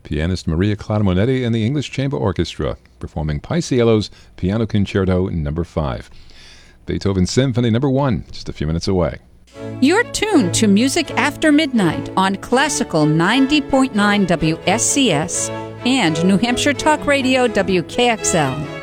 pianist Maria Clara Monetti and the English Chamber Orchestra, performing Paisiello's Piano Concerto No. 5. Beethoven Symphony No. 1, just a few minutes away. You're tuned to Music After Midnight on Classical 90.9 WSCS and New Hampshire Talk Radio WKXL.